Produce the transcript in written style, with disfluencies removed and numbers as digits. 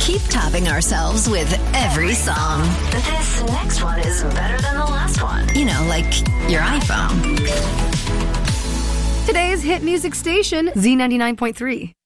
keep topping ourselves with every song. This next one is better than the last one. You know, like your iPhone. Today's hit music station, Z99.3.